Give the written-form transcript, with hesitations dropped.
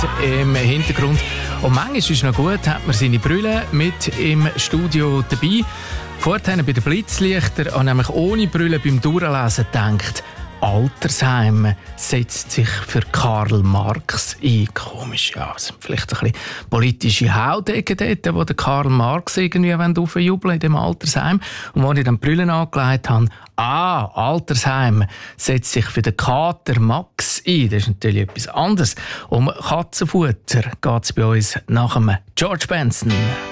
im Hintergrund. Und manchmal ist es noch gut, hat man seine Brille mit im Studio dabei. Vorhin bei den Blitzlichtern habe nämlich ohne Brille beim Durchlesen gedacht, Altersheim setzt sich für Karl Marx ein. Komisch, ja. Es sind vielleicht ein bisschen politische Haudegen dort, wo der Karl Marx irgendwie aufjubeln in dem Altersheim. Und als ich dann die Brille angelegt habe, Altersheim setzt sich für den Kater Max ein. Das ist natürlich etwas anderes. Um Katzenfutter geht es bei uns nach dem George Benson.